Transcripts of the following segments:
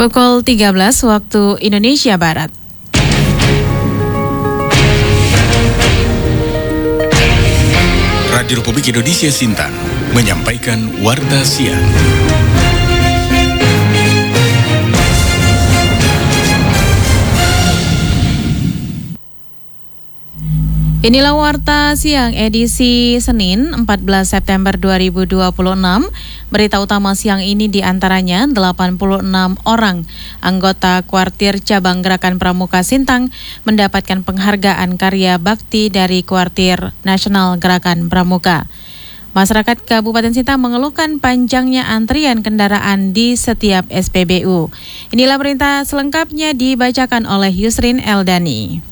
Pukul 13 waktu Indonesia Barat. Radio Republik Indonesia Sintang menyampaikan Warta Siang. Inilah Warta Siang edisi Senin 14 September 2026. Berita utama siang ini diantaranya 86 orang anggota Kuartir Cabang Gerakan Pramuka Sintang mendapatkan penghargaan karya bakti dari Kuartir Nasional Gerakan Pramuka. Masyarakat Kabupaten Sintang mengeluhkan panjangnya antrian kendaraan di setiap SPBU. Inilah berita selengkapnya dibacakan oleh Yusrin Eldani.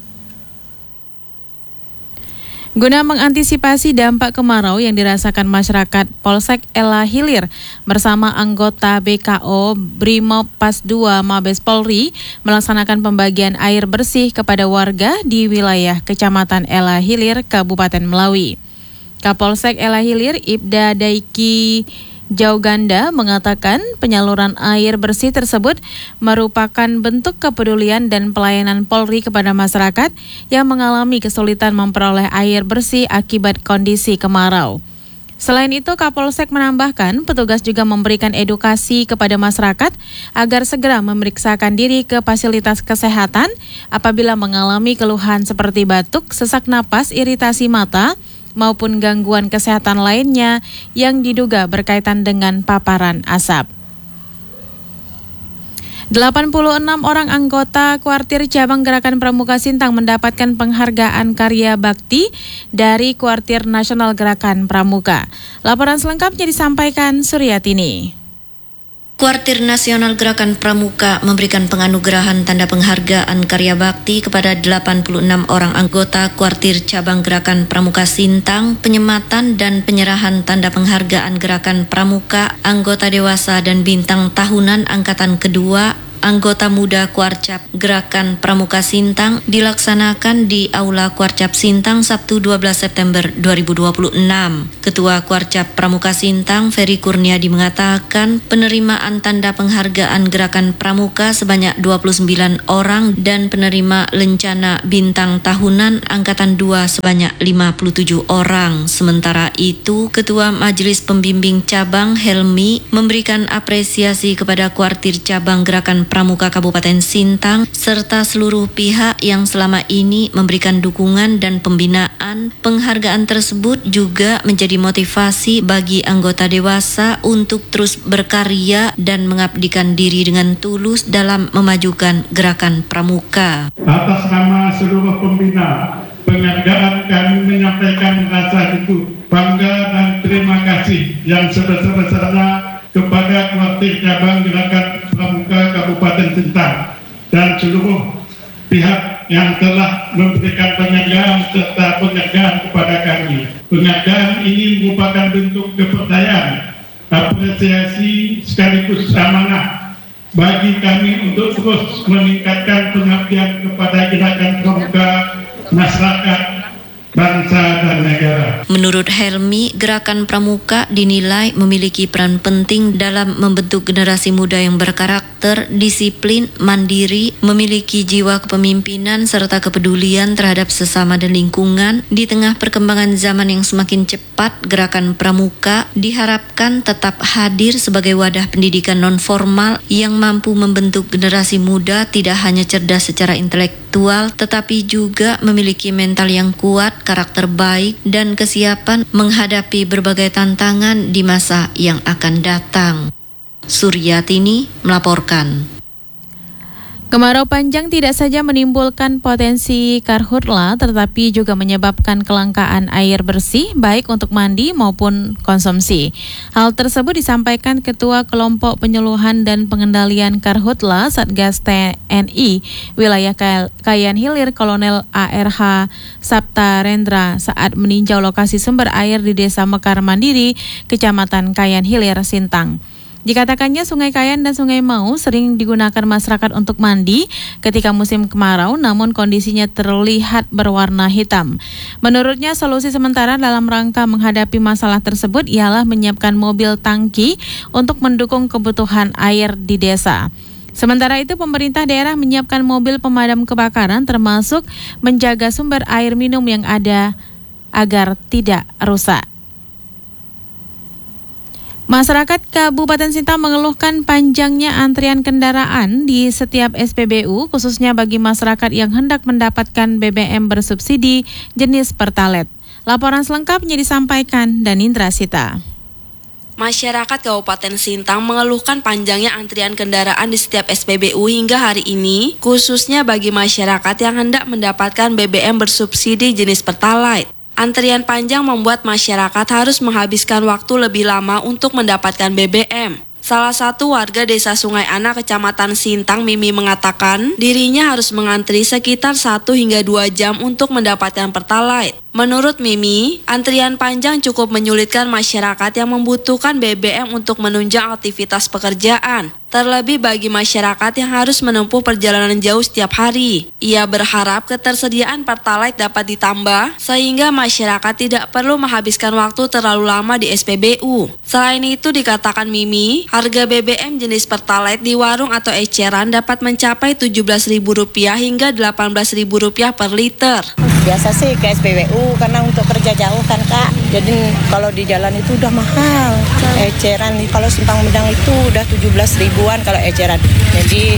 Guna mengantisipasi dampak kemarau yang dirasakan masyarakat, Polsek Ella Hilir bersama anggota BKO Brimob Pas 2 Mabes Polri melaksanakan pembagian air bersih kepada warga di wilayah Kecamatan Ella Hilir, Kabupaten Melawi. Kapolsek Ella Hilir, Ibda Daiki Jauganda mengatakan penyaluran air bersih tersebut merupakan bentuk kepedulian dan pelayanan Polri kepada masyarakat yang mengalami kesulitan memperoleh air bersih akibat kondisi kemarau. Selain itu, Kapolsek menambahkan petugas juga memberikan edukasi kepada masyarakat agar segera memeriksakan diri ke fasilitas kesehatan apabila mengalami keluhan seperti batuk, sesak napas, iritasi mata, maupun gangguan kesehatan lainnya yang diduga berkaitan dengan paparan asap. 86 orang anggota Kuartir Cabang Gerakan Pramuka Sintang mendapatkan penghargaan karya bakti dari Kuartir Nasional Gerakan Pramuka. Laporan selengkapnya disampaikan Suryatini. Kuartir Nasional Gerakan Pramuka memberikan penganugerahan tanda penghargaan karya bakti kepada 86 orang anggota Kuartir Cabang Gerakan Pramuka Sintang, penyematan dan penyerahan tanda penghargaan Gerakan Pramuka, anggota dewasa dan bintang tahunan angkatan kedua, anggota muda Kuarcap Gerakan Pramuka Sintang dilaksanakan di Aula Kuarcap Sintang Sabtu 12 September 2026. Ketua Kuarcap Pramuka Sintang Ferry Kurniadi mengatakan penerimaan tanda penghargaan Gerakan Pramuka sebanyak 29 orang dan penerima lencana bintang tahunan angkatan 2 sebanyak 57 orang. Sementara itu, Ketua Majelis Pembimbing Cabang Helmi memberikan apresiasi kepada Kuartir Cabang Gerakan Pramuka Kabupaten Sintang serta seluruh pihak yang selama ini memberikan dukungan dan pembinaan. Penghargaan tersebut juga menjadi motivasi bagi anggota dewasa untuk terus berkarya dan mengabdikan diri dengan tulus dalam memajukan Gerakan Pramuka. Atas nama seluruh pembina, penghargaan kami menyampaikan rasa syukur, bangga dan terima kasih yang sebesar-besarnya kepada Kuartir Cabang Gerakan Pramuka Kabupaten Sintang dan seluruh pihak yang telah memberikan penghargaan serta penghargaan kepada kami. Penghargaan ini merupakan bentuk kepercayaan, apresiasi sekaligus amanah bagi kami untuk terus meningkatkan pengabdian kepada Gerakan Pramuka, masyarakat, bangsa dan negara. Menurut Helmi, Gerakan Pramuka dinilai memiliki peran penting dalam membentuk generasi muda yang berkarakter, disiplin, mandiri, memiliki jiwa kepemimpinan serta kepedulian terhadap sesama dan lingkungan. Di tengah perkembangan zaman yang semakin cepat, Gerakan Pramuka diharapkan tetap hadir sebagai wadah pendidikan non-formal yang mampu membentuk generasi muda tidak hanya cerdas secara intelektual, tetapi juga memiliki mental yang kuat, karakter baik, dan kesiapan menghadapi berbagai tantangan di masa yang akan datang. Suryatini melaporkan. Kemarau panjang tidak saja menimbulkan potensi karhutla, tetapi juga menyebabkan kelangkaan air bersih baik untuk mandi maupun konsumsi. Hal tersebut disampaikan Ketua Kelompok Penyuluhan dan Pengendalian Karhutla Satgas TNI Wilayah Kayan Hilir Kolonel ARH Sapta Rendra saat meninjau lokasi sumber air di Desa Mekar Mandiri, Kecamatan Kayan Hilir, Sintang. Dikatakannya Sungai Kayan dan Sungai Mau sering digunakan masyarakat untuk mandi ketika musim kemarau, namun kondisinya terlihat berwarna hitam. Menurutnya, solusi sementara dalam rangka menghadapi masalah tersebut ialah menyiapkan mobil tangki untuk mendukung kebutuhan air di desa. Sementara itu, pemerintah daerah menyiapkan mobil pemadam kebakaran termasuk menjaga sumber air minum yang ada agar tidak rusak. Masyarakat Kabupaten Sintang mengeluhkan panjangnya antrian kendaraan di setiap SPBU, khususnya bagi masyarakat yang hendak mendapatkan BBM bersubsidi jenis Pertalite. Laporan selengkapnya disampaikan Danindra Sita. Masyarakat Kabupaten Sintang mengeluhkan panjangnya antrian kendaraan di setiap SPBU hingga hari ini, khususnya bagi masyarakat yang hendak mendapatkan BBM bersubsidi jenis Pertalite. Antrian panjang membuat masyarakat harus menghabiskan waktu lebih lama untuk mendapatkan BBM. Salah satu warga Desa Sungai Anak, Kecamatan Sintang, Mimi, mengatakan dirinya harus mengantri sekitar 1 hingga 2 jam untuk mendapatkan Pertalite. Menurut Mimi, antrian panjang cukup menyulitkan masyarakat yang membutuhkan BBM untuk menunjang aktivitas pekerjaan. Terlebih bagi masyarakat yang harus menempuh perjalanan jauh setiap hari. Ia berharap ketersediaan Pertalite dapat ditambah sehingga masyarakat tidak perlu menghabiskan waktu terlalu lama di SPBU. Selain itu, dikatakan Mimi, harga BBM jenis Pertalite di warung atau eceran dapat mencapai Rp17.000 hingga Rp18.000 per liter. Biasa sih ke SPBU karena untuk kerja jauh kan Kak. Jadi kalau di jalan itu udah mahal. Eceran kalau Simpang Medang itu udah 17.000-an kalau eceran. Jadi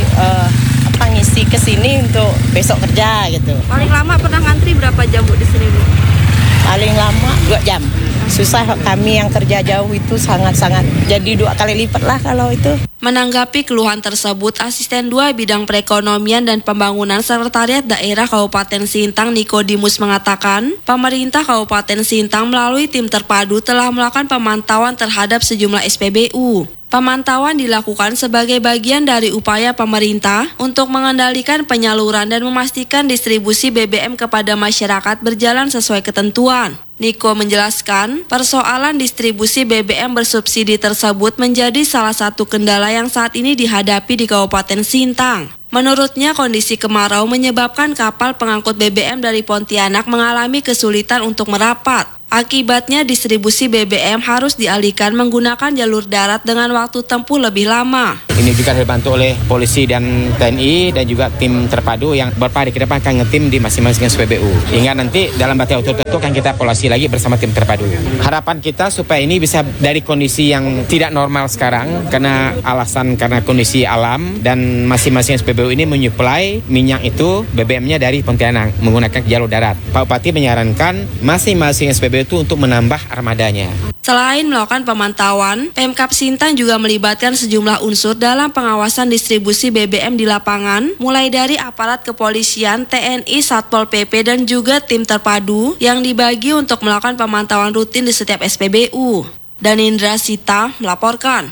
ngisi ke sini untuk besok kerja gitu. Paling lama pernah ngantri berapa jam Bu di sini Bu? Paling lama 2 jam. Susah kami yang kerja jauh itu sangat-sangat. Jadi 2 kali lipat lah kalau itu. Menanggapi keluhan tersebut, Asisten 2 Bidang Perekonomian dan Pembangunan Sekretariat Daerah Kabupaten Sintang Nikodemus mengatakan, pemerintah Kabupaten Sintang melalui tim terpadu telah melakukan pemantauan terhadap sejumlah SPBU. Pemantauan dilakukan sebagai bagian dari upaya pemerintah untuk mengendalikan penyaluran dan memastikan distribusi BBM kepada masyarakat berjalan sesuai ketentuan. Niko menjelaskan, persoalan distribusi BBM bersubsidi tersebut menjadi salah satu kendala yang saat ini dihadapi di Kabupaten Sintang. Menurutnya, kondisi kemarau menyebabkan kapal pengangkut BBM dari Pontianak mengalami kesulitan untuk merapat. Akibatnya, distribusi BBM harus dialihkan menggunakan jalur darat dengan waktu tempuh lebih lama. Ini juga dibantu oleh polisi dan TNI dan juga tim terpadu yang beberapa hari ke depan akan ngetim di masing-masing SPBU. Hingga nanti dalam batas waktu tertentu akan kita evaluasi lagi bersama tim terpadu. Harapan kita supaya ini bisa dari kondisi yang tidak normal sekarang karena kondisi alam dan masing-masing SPBU ini menyuplai minyak itu BBM-nya dari Pontianak menggunakan jalur darat. Pak Bupati menyarankan masing-masing SPBU itu untuk menambah armadanya. Selain melakukan pemantauan, Pemkab Sintang juga melibatkan sejumlah unsur dalam pengawasan distribusi BBM di lapangan, mulai dari aparat kepolisian, TNI, Satpol PP, dan juga tim terpadu yang dibagi untuk melakukan pemantauan rutin di setiap SPBU. Danindra Sita melaporkan.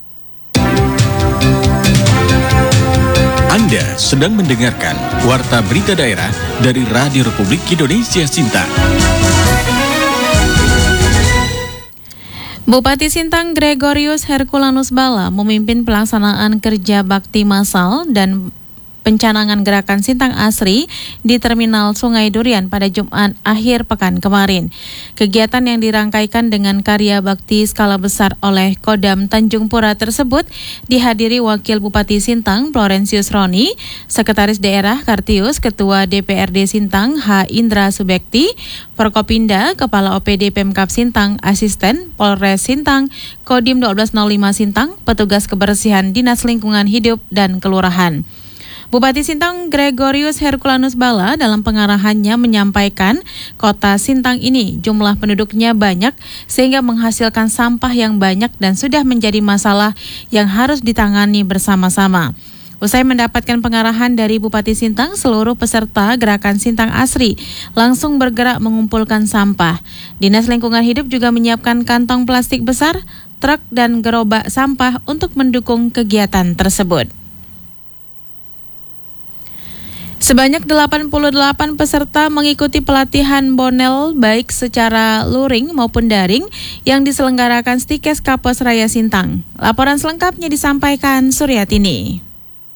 Anda sedang mendengarkan Warta Berita Daerah dari Radio Republik Indonesia Sintang. Bupati Sintang Gregorius Herculanus Bala memimpin pelaksanaan kerja bakti massal dan pencanangan gerakan Sintang Asri di Terminal Sungai Durian pada Jumat akhir pekan kemarin. Kegiatan yang dirangkaikan dengan karya bakti skala besar oleh Kodam Tanjung Pura tersebut dihadiri Wakil Bupati Sintang Florensius Roni, Sekretaris Daerah Kartius, Ketua DPRD Sintang H. Indra Subekti, Forkopinda, Kepala OPD Pemkab Sintang, Asisten Polres Sintang, Kodim 1205 Sintang, petugas kebersihan Dinas Lingkungan Hidup dan Kelurahan. Bupati Sintang Gregorius Herculanus Bala dalam pengarahannya menyampaikan kota Sintang ini jumlah penduduknya banyak sehingga menghasilkan sampah yang banyak dan sudah menjadi masalah yang harus ditangani bersama-sama. Usai mendapatkan pengarahan dari Bupati Sintang, seluruh peserta gerakan Sintang Asri langsung bergerak mengumpulkan sampah. Dinas Lingkungan Hidup juga menyiapkan kantong plastik besar, truk dan gerobak sampah untuk mendukung kegiatan tersebut. Sebanyak 88 peserta mengikuti pelatihan Bonel baik secara luring maupun daring yang diselenggarakan Stikes Kapos Raya Sintang. Laporan selengkapnya disampaikan Suryatini.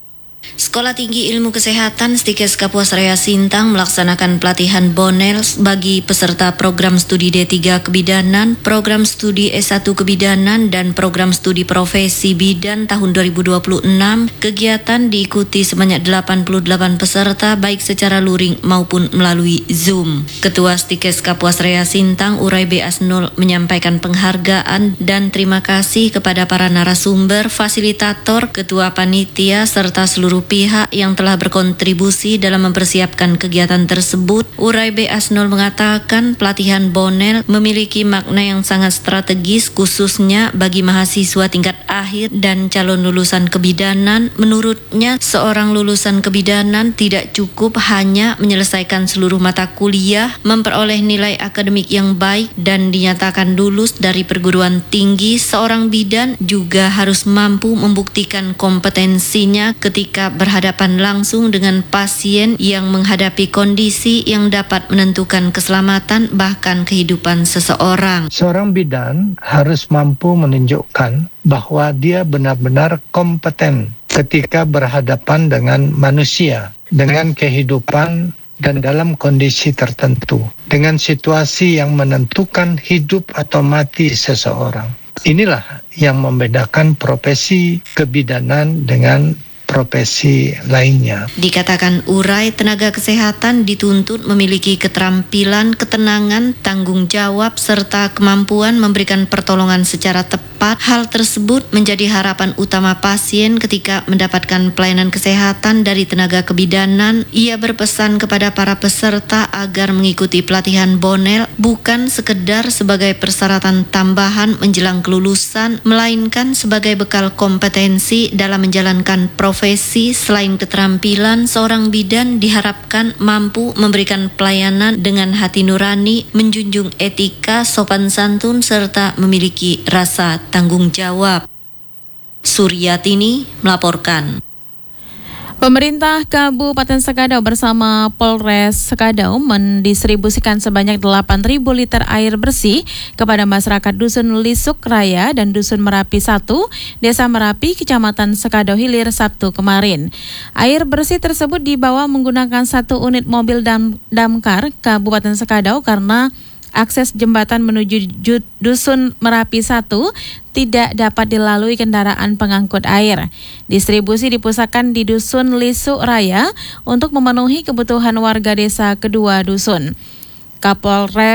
Sekolah Tinggi Ilmu Kesehatan Stikes Kapuas Raya Sintang melaksanakan pelatihan Bonel bagi peserta program studi D3 Kebidanan, program studi S1 Kebidanan, dan program studi profesi bidan tahun 2026. Kegiatan diikuti sebanyak 88 peserta baik secara luring maupun melalui Zoom. Ketua Stikes Kapuas Raya Sintang Urai B. Asnul menyampaikan penghargaan dan terima kasih kepada para narasumber, fasilitator, ketua panitia, serta seluruh pihak yang telah berkontribusi dalam mempersiapkan kegiatan tersebut. Urai B. Asnul mengatakan pelatihan Bonel memiliki makna yang sangat strategis khususnya bagi mahasiswa tingkat akhir dan calon lulusan kebidanan. Menurutnya, seorang lulusan kebidanan tidak cukup hanya menyelesaikan seluruh mata kuliah, memperoleh nilai akademik yang baik, dan dinyatakan lulus dari perguruan tinggi. Seorang bidan juga harus mampu membuktikan kompetensinya ketika berhadapan langsung dengan pasien yang menghadapi kondisi yang dapat menentukan keselamatan bahkan kehidupan seseorang. Seorang bidan harus mampu menunjukkan bahwa dia benar-benar kompeten ketika berhadapan dengan manusia, dengan kehidupan dan dalam kondisi tertentu, dengan situasi yang menentukan hidup atau mati seseorang. Inilah yang membedakan profesi kebidanan dengan profesi lainnya. Dikatakan Urai, tenaga kesehatan dituntut memiliki keterampilan, ketenangan, tanggung jawab, serta kemampuan memberikan pertolongan secara tepat. Hal tersebut menjadi harapan utama pasien ketika mendapatkan pelayanan kesehatan dari tenaga kebidanan. Ia berpesan kepada para peserta agar mengikuti pelatihan Bonel bukan sekedar sebagai persyaratan tambahan menjelang kelulusan, melainkan sebagai bekal kompetensi dalam menjalankan profesi. Selain keterampilan, seorang bidan diharapkan mampu memberikan pelayanan dengan hati nurani, menjunjung etika, sopan santun, serta memiliki rasa tanggung jawab. Suryatini melaporkan. Pemerintah Kabupaten Sekadau bersama Polres Sekadau mendistribusikan sebanyak 8.000 liter air bersih kepada masyarakat Dusun Lisuk Raya dan Dusun Merapi 1, Desa Merapi, Kecamatan Sekadau Hilir, Sabtu kemarin. Air bersih tersebut dibawa menggunakan 1 unit mobil damkar Kabupaten Sekadau karena akses jembatan menuju Dusun Merapi 1 tidak dapat dilalui kendaraan pengangkut air. Distribusi dipusatkan di Dusun Lisuk Raya untuk memenuhi kebutuhan warga desa kedua dusun. Kapolres